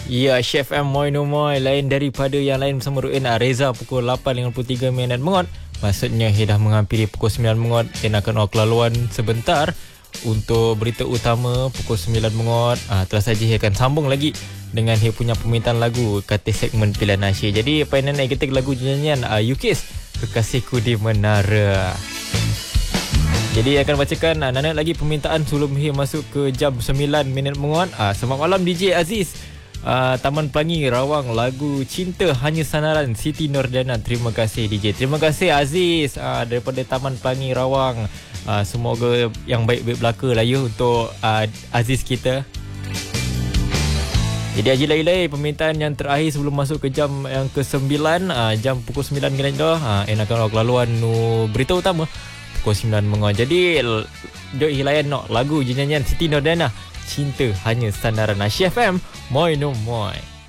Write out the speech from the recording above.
Ya, Chef M Moi No Moi lain daripada yang lain bersama Ruin Reza pukul 8.53 minit mengot. Maksudnya dah menghampiri pukul 9 mengot dan akan kelaluan sebentar untuk berita utama pukul 9 mengot. Terus saja akan sambung lagi dengan dia punya permintaan lagu kata segmen pilihan Asyik. Jadi apa yang nak kita lagu nyanyian Yukis Kekasihku di Menara. Jadi akan bacakan Nana lagi permintaan sebelum dia masuk ke jam 9 minit mengot. Selamat malam DJ Aziz. Taman Pelangi Rawang, lagu Cinta Hanya Sandaran Siti Nordana. Terima kasih DJ. Terima kasih Aziz daripada Taman Pelangi Rawang. Semoga yang baik-baik belaka lah ya untuk Aziz kita. Jadi Haji Lailai, permintaan yang terakhir sebelum masuk ke jam yang ke-9, jam pukul 9 minit dah. Enakan laluan berita utama pukul 9 mengot. Jadi dok hilayan lagu nyanyian Siti Nordana, Cinta Hanya Sandaran. Chef M Moi No Moi.